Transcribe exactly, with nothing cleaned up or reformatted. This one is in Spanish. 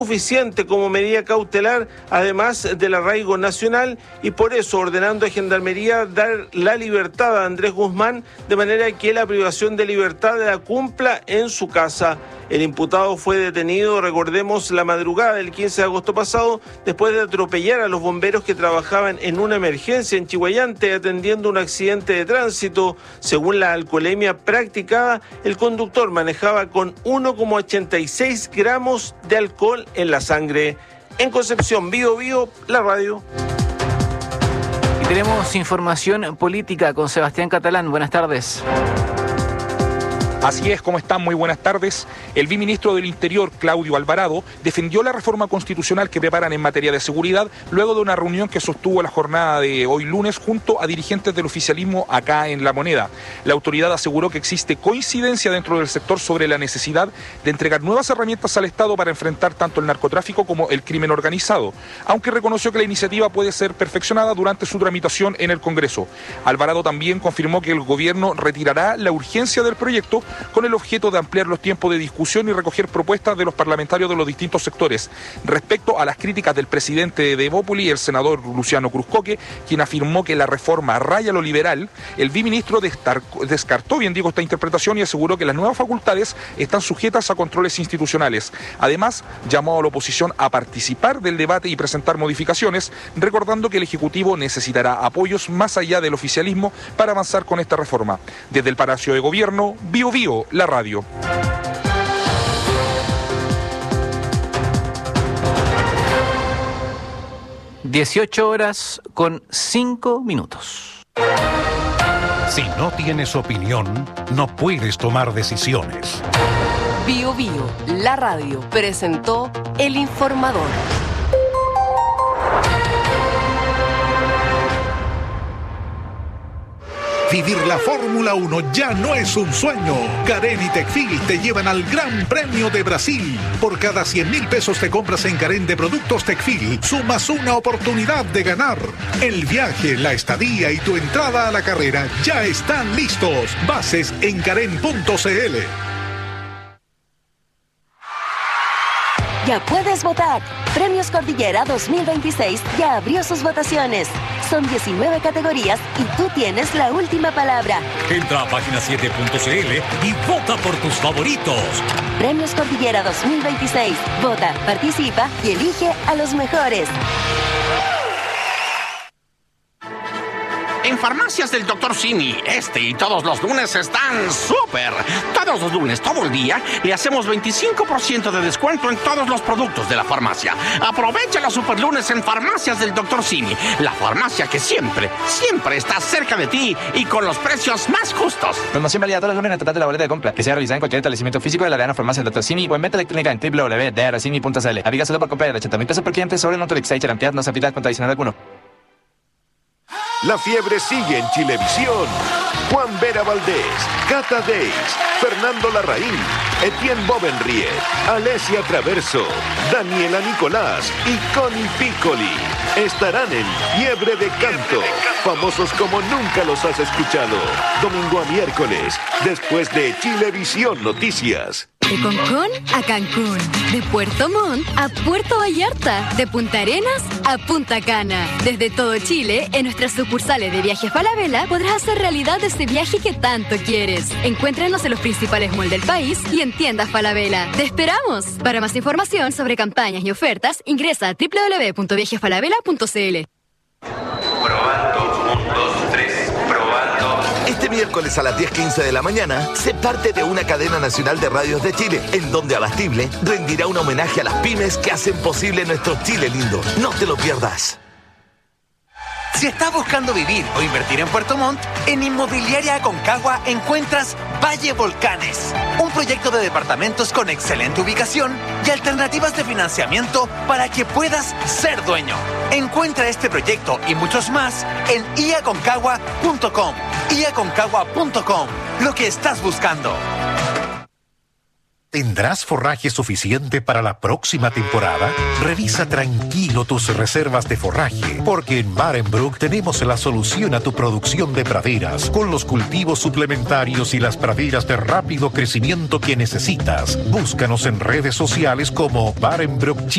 suficiente como medida cautelar, además del arraigo nacional, y por eso ordenando a Gendarmería dar la libertad a Andrés Guzmán, de manera que la privación de libertad la cumpla en su casa. El imputado fue detenido, recordemos, la madrugada del quince de agosto pasado, después de atropellar a los bomberos que trabajaban en una emergencia en Chiguayante atendiendo un accidente de tránsito. Según la alcoholemia practicada, el conductor manejaba con uno coma ochenta y seis gramos de alcohol en la sangre. En Concepción, Bío Bío, la radio. Y tenemos información política con Sebastián Catalán. Buenas tardes. Así es, ¿cómo están? Muy buenas tardes. El viceministro del Interior, Claudio Alvarado, defendió la reforma constitucional que preparan en materia de seguridad luego de una reunión que sostuvo la jornada de hoy lunes junto a dirigentes del oficialismo acá en La Moneda. La autoridad aseguró que existe coincidencia dentro del sector sobre la necesidad de entregar nuevas herramientas al Estado para enfrentar tanto el narcotráfico como el crimen organizado, aunque reconoció que la iniciativa puede ser perfeccionada durante su tramitación en el Congreso. Alvarado también confirmó que el gobierno retirará la urgencia del proyecto con el objeto de ampliar los tiempos de discusión y recoger propuestas de los parlamentarios de los distintos sectores. Respecto a las críticas del presidente de Evópoli, el senador Luciano Cruzcoque, quien afirmó que la reforma raya lo liberal, el viceministro descartó, bien digo, esta interpretación y aseguró que las nuevas facultades están sujetas a controles institucionales. Además, llamó a la oposición a participar del debate y presentar modificaciones, recordando que el Ejecutivo necesitará apoyos más allá del oficialismo para avanzar con esta reforma. Desde el Palacio de Gobierno, Bío Bío, la radio. dieciocho horas con cinco minutos. Si no tienes opinión, no puedes tomar decisiones. Bío Bío, la radio, presentó El Informador. Vivir la Fórmula uno ya no es un sueño. Carén y Tecfil te llevan al Gran Premio de Brasil. Por cada cien mil pesos te compras en Carén de productos Tecfil, sumas una oportunidad de ganar. El viaje, la estadía y tu entrada a la carrera ya están listos. Bases en carén punto c l. Ya puedes votar. Premios Cordillera dos mil veintiséis ya abrió sus votaciones. Son diecinueve categorías y tú tienes la última palabra. Entra a página siete punto c l y vota por tus favoritos. Premios Cordillera dos mil veintiséis. Vota, participa y elige a los mejores. En Farmacias del doctor Simi, este y todos los lunes están súper. Todos los lunes, todo el día, le hacemos veinticinco por ciento de descuento en todos los productos de la farmacia. Aprovecha los super lunes en Farmacias del doctor Simi, la farmacia que siempre, siempre está cerca de ti y con los precios más justos. Promoción válida todos los lunes en el total de la boleta de compra, que sea realizada en cualquier establecimiento físico de la Arena Farmacia del doctor Simi o en venta electrónica en doble u doble u doble u punto d r simi punto c l. Aplica solo por compra de ochenta mil pesos por cliente sobre el Autolix y garantía no se aplica con adicional alguno. La fiebre sigue en Chilevisión. Juan Vera Valdés, Cata Deis, Fernando Larraín, Etienne Bovenriet, Alesia Traverso, Daniela Nicolás y Connie Piccoli estarán en Fiebre de Canto, famosos como nunca los has escuchado. Domingo a miércoles, después de Chilevisión Noticias. De Concón a Cancún, de Puerto Montt a Puerto Vallarta, de Punta Arenas a Punta Cana. Desde todo Chile, en nuestras sucursales de Viajes Falabella podrás hacer realidad ese viaje que tanto quieres. Encuéntranos en los principales malls del país y en tiendas Falabella. ¡Te esperamos! Para más información sobre campañas y ofertas, ingresa a doble u doble u doble u punto viajes falabella punto c l. Probando, un, dos, tres, probando. Este miércoles a las diez quince de la mañana, sé parte de una cadena nacional de radios de Chile, en donde Abastible rendirá un homenaje a las pymes que hacen posible nuestro Chile lindo. No te lo pierdas. Si estás buscando vivir o invertir en Puerto Montt, en Inmobiliaria Aconcagua encuentras Valle Volcanes, un proyecto de departamentos con excelente ubicación y alternativas de financiamiento para que puedas ser dueño. Encuentra este proyecto y muchos más en i aconcagua punto com. i aconcagua punto com, lo que estás buscando. ¿Tendrás forraje suficiente para la próxima temporada? Revisa tranquilo tus reservas de forraje, porque en Barenbrook tenemos la solución a tu producción de praderas, con los cultivos suplementarios y las praderas de rápido crecimiento que necesitas. Búscanos en redes sociales como Barenbrook Chile.